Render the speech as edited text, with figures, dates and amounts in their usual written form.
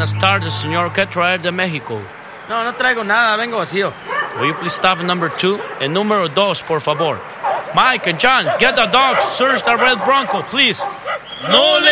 Buenas tardes, señor. ¿Qué trae de México? No traigo nada, vengo vacío. Will you please stop at number 2? And número 2, por favor. Mike and John, get the dogs. Search the red Bronco, please. ¡No le